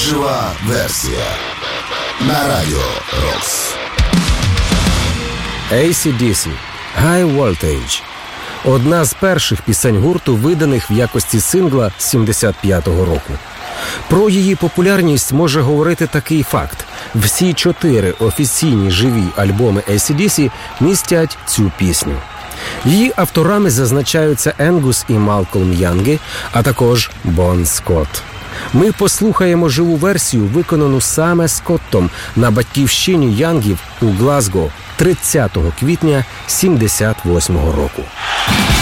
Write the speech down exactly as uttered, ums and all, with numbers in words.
Жива версія на Радіо Рокс. ей сі ді сі «High Voltage» – одна з перших пісень гурту, виданих в якості сингла з сімдесят п'ятого року. Про її популярність може говорити такий факт. Всі чотири офіційні живі альбоми ей сі ді сі містять цю пісню. Її авторами зазначаються Енгус і Малкольм Янги, а також Бон Скотт. Ми послухаємо живу версію, виконану саме Скоттом на батьківщині Янгів у Глазго тридцятого квітня сімдесят восьмого року.